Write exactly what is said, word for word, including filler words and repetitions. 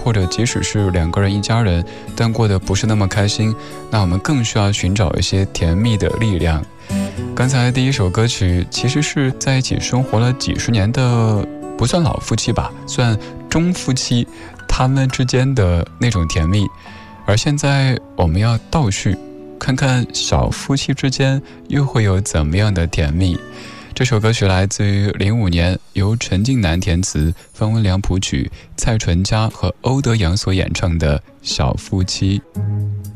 或者即使是两个人一家人，但过得不是那么开心，那我们更需要寻找一些甜蜜的力量。刚才第一首歌曲其实是在一起生活了几十年的，不算老夫妻吧，算中夫妻，他们之间的那种甜蜜。而现在我们要倒叙，看看小夫妻之间又会有怎么样的甜蜜。这首歌曲来自于零五年，由陈近南填词，方文良谱曲，蔡淳佳和欧德阳所演唱的《小夫妻》。